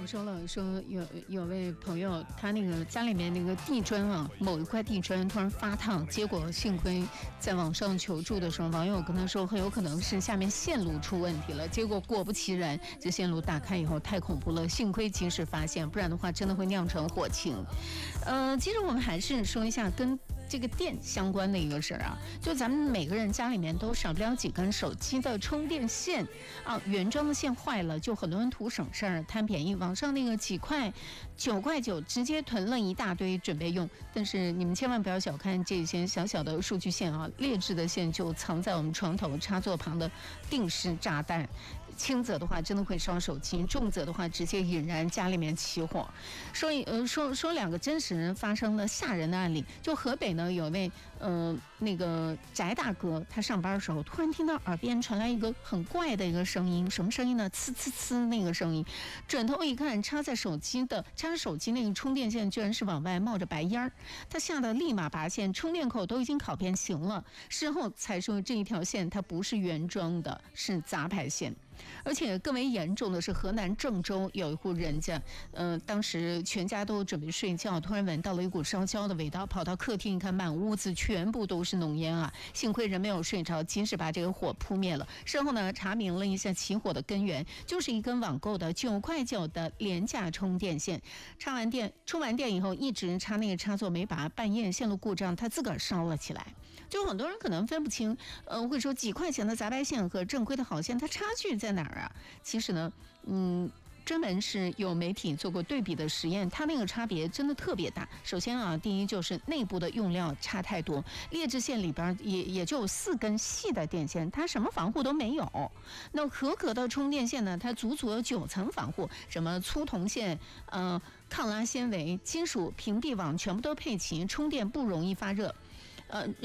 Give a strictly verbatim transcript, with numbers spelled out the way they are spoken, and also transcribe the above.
说了，说有有位朋友，他那个家里面那个地砖啊，某一块地砖突然发烫，结果幸亏在网上求助的时候，网友跟他说很有可能是下面线路出问题了，结果果不其然，这线路打开以后太恐怖了，幸亏及时发现，不然的话真的会酿成火情。呃，其实我们还是说一下跟这个电相关的一个事儿啊，就咱们每个人家里面都少不了几根手机的充电线啊，原装的线坏了，就很多人图省事儿贪便宜，网上那个几块九块九直接囤了一大堆准备用。但是你们千万不要小看这些小小的数据线啊，劣质的线就藏在我们床头插座旁的定时炸弹，轻则的话真的会烧手机，重则的话直接引燃家里面起火。所以呃说说两个真实人发生的吓人的案例，就河北呢有位呃那个翟大哥，他上班的时候突然听到耳边传来一个很怪的一个声音，什么声音呢？呲呲呲那个声音，转头一看，插在手机的插手机那个充电线居然是往外冒着白烟儿，他吓得立马拔线，充电口都已经烤变形了。事后才说这一条线它不是原装的，是杂牌线。而且更为严重的是，河南郑州有一户人家，呃，当时全家都准备睡觉，突然闻到了一股烧焦的味道，跑到客厅一看，满屋子全部都是浓烟啊！幸亏人没有睡着，及时把这个火扑灭了。事后呢，查明了一下起火的根源，就是一根网购的九块九的廉价充电线。插完电，充完电以后，一直插那个插座没拔，半夜线路故障，它自个儿烧了起来。就很多人可能分不清，呃，会说几块钱的杂牌线和正规的好线，它差距在哪儿啊？其实呢，嗯，专门是有媒体做过对比的实验，它那个差别真的特别大。首先啊，第一就是内部的用料差太多，劣质线里边也也就四根细的电线，它什么防护都没有。那合格的充电线呢，它足足有九层防护，什么粗铜线，呃，抗拉纤维、金属屏蔽网全部都配齐，充电不容易发热。呃。